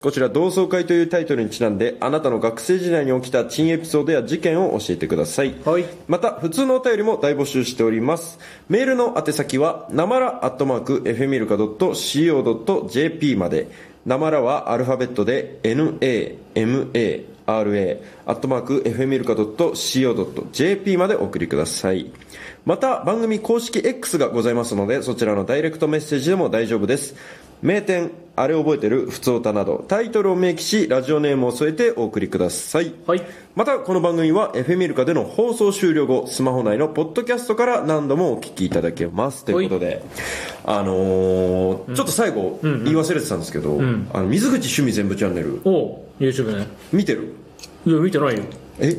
こちら同窓会というタイトルにちなんで、あなたの学生時代に起きた珍エピソードや事件を教えてください。 はい。 また普通のお便りも大募集しております。メールの宛先はなまら@fmilka.co.jp まで。なまらはアルファベットで NAMARA@fmilka.co.jp までお送りください。また番組公式 X がございますので、そちらのダイレクトメッセージでも大丈夫です。名店、あれ覚えてる、ふつおたなどタイトルを明記し、ラジオネームを添えてお送りください。 はい。 またこの番組は FM ミルカでの放送終了後、スマホ内のポッドキャストから何度もお聞きいただけますということで、ちょっと最後言い忘れてたんですけど、水口趣味全部チャンネル、 YouTube ね。 見てる？ いや見てないよ。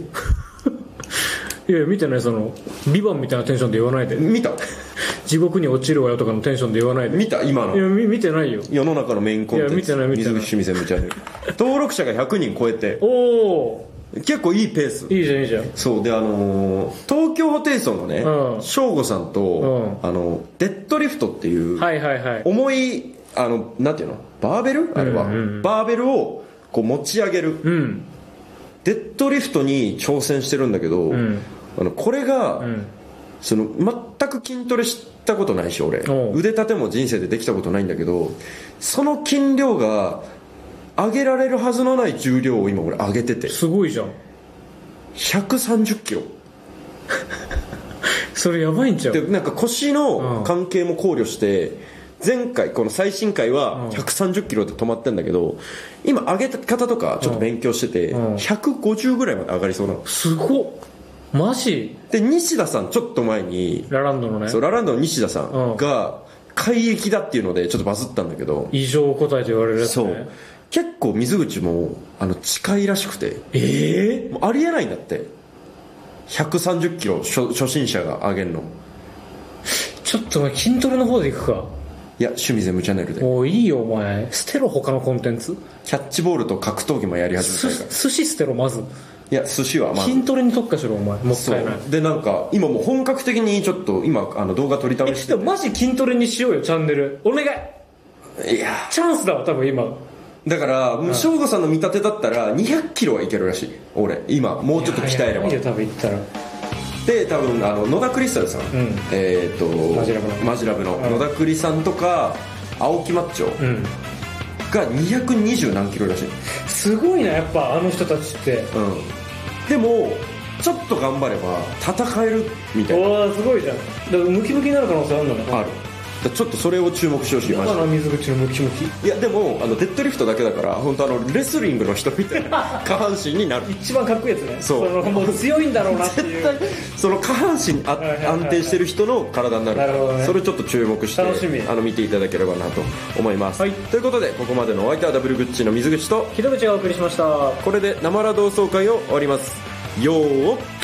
いや見てない。ビバンみたいなテンションで言わないで。 見た？ 地獄に落ちるわよとかのテンションで言わないで。 見た？今の。 いや見てないよ。 世の中のメインコンテンツ。 いや見てない水口趣味全部チャンネル登録者が100人超えて、結構いいペース。 いいじゃんいいじゃん。 そうで、東京ホテイソンのね、翔吾さんと、デッドリフトっていう、重いなんていうの、バーベル、あれは、バーベルをこう持ち上げる、デッドリフトに挑戦してるんだけど、これが、全く筋トレしたことないし、俺腕立ても人生でできたことないんだけど、その筋量が上げられるはずのない重量を今俺上げてて、 すごいじゃん。 130キロそれやばいんちゃう。 でなんか腰の関係も考慮して、前回この最新回は130キロで止まってんだけど、今上げ方とかちょっと勉強してて、150ぐらいまで上がりそうなの。 すごっ。マジで、西田さんちょっと前にラランドのね、 そうラランドの西田さんが怪力だっていうのでちょっとバズったんだけど、 異常個体と言われるやつね。 そう結構水口も近いらしくて、もうありえないんだって、130キロ初心者が上げるの。 ちょっと筋トレの方でいくか。 いや、趣味全部チャンネルで。 もういいよお前、捨てろ他のコンテンツ。 キャッチボールと格闘技もやり始めたから。 寿司捨てろまず。 いや、寿司はまず筋トレに特化しろお前。もったいない。 でなんか今もう本格的にちょっと今動画撮り試してて、 マジ筋トレにしようよチャンネルお願い。 いやチャンスだわ多分今。 だから翔吾さんの見立てだったら200キロはいけるらしい。俺今もうちょっと鍛えれば。 いや多分いったら。 で多分野田クリスタルさん、マジラブの野田クリさんとか青木マッチョが220何キロらしい。 すごいなやっぱあの人たちって。 でもちょっと頑張れば戦えるみたいな。 おーすごいじゃん。だからムキムキになる可能性あるのね。 ある。ちょっとそれを注目してほしい。 マジで水口のムキムキ。 いやでもデッドリフトだけだから本当レスリングの人みたいな下半身になる。 一番かっこいいやつね。 そうもう強いんだろうなっていう。 絶対その下半身安定してる人の体になる。 なるほどね。 それちょっと注目して楽しみ見ていただければなと思います、 はい、 ということでここまでのお相手はダブルグッチの水口と木戸口がお送りしました。 これで生ラ同窓会を終わります。よー